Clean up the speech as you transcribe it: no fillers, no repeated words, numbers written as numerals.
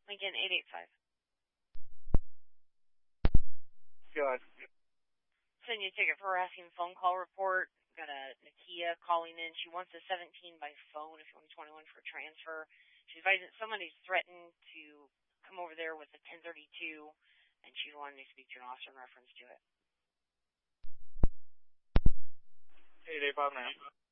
Lincoln 885. Go ahead. Send you a ticket for harassing phone call report. Got a Nakia calling in. She wants a 17 by phone if you want a 21 for transfer. She's advising that somebody's threatened to come over there with a 1032, and she's wanting to speak to an officer in reference to it. 885 now.